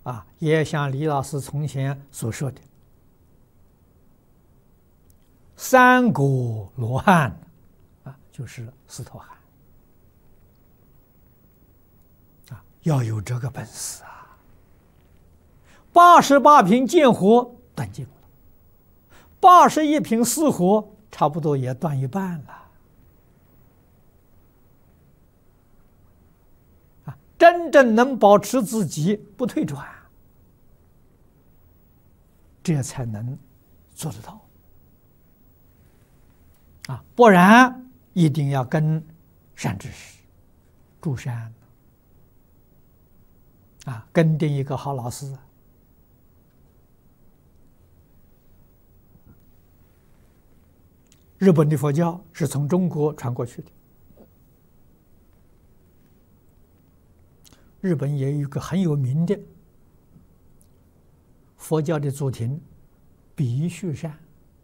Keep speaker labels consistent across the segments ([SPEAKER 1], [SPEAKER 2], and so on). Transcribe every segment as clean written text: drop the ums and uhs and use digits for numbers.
[SPEAKER 1] 也像李老师从前所说的，三国罗汉就是司徒涵要有这个本事88品剑火断尽了，81品四火差不多也断一半了。真正能保持自己不退转，这才能做得到不然一定要跟善知识住山跟定一个好老师。日本的佛教是从中国传过去的。日本也有一个很有名的佛教的祖庭比须山，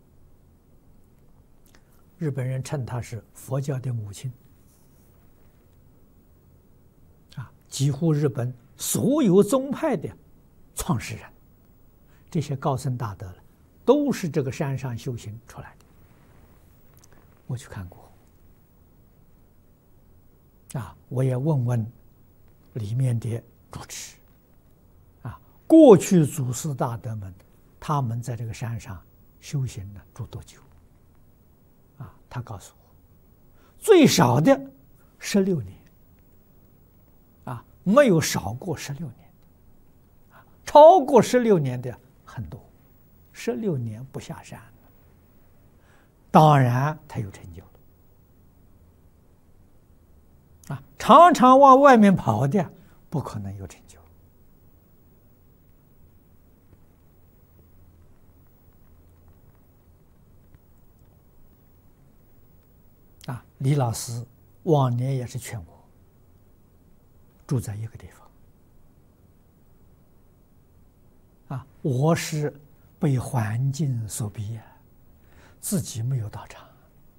[SPEAKER 1] 日本人称它是佛教的母亲几乎日本所有宗派的创始人，这些高僧大德都是这个山上修行出来的。我去看过我也问问里面的主持过去祖师大德们他们在这个山上修行了住多久他告诉我最少的16年没有少过16年超过16年的很多，16年不下山了，当然他有成就了常常往外面跑的不可能有成就李老师往年也是劝我住在一个地方我是被环境所逼自己没有到场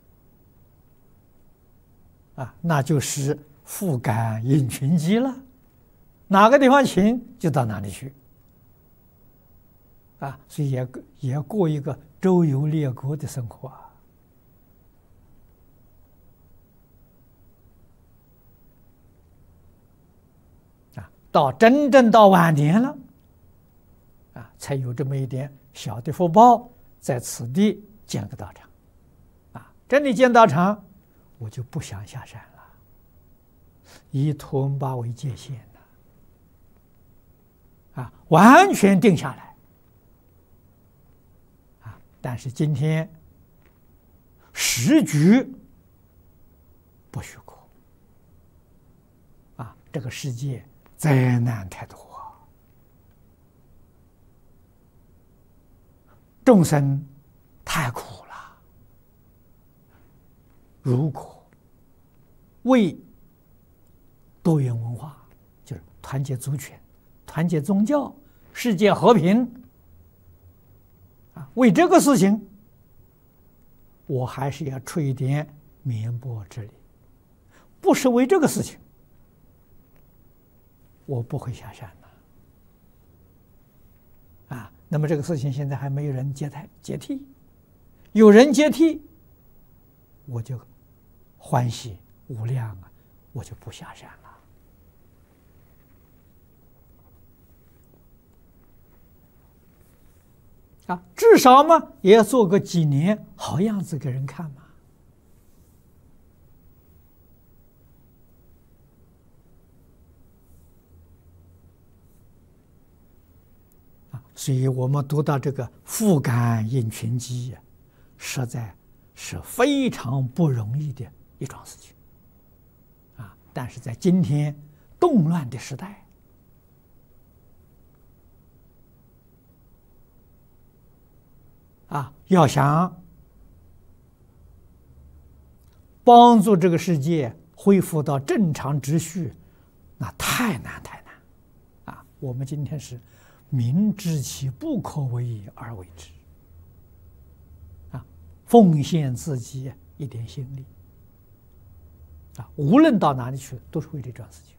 [SPEAKER 1] 那就是复感应群机了，哪个地方请就到哪里去所以也过一个周游列国的生活到真正到晚年了才有这么一点小的福报，在此地建了个道场真的建道场我就不想下山了，以图文巴为界限完全定下来但是今天时局不许可这个世界灾难太多众生太苦了，如果为多元文化，就是团结族群、团结宗教、世界和平为这个事情我还是要出一点绵薄之力，不是为这个事情我不会下山那么这个事情现在还没有人接替，有人接替我就欢喜无量我就不下山了至少嘛也要做个几年好样子给人看嘛所以我们读到这个复感应群机实在是非常不容易的一桩事情但是在今天动乱的时代要想帮助这个世界恢复到正常秩序，那太难我们今天是明知其不可为而为之奉献自己一点心力无论到哪里去都是为这桩事情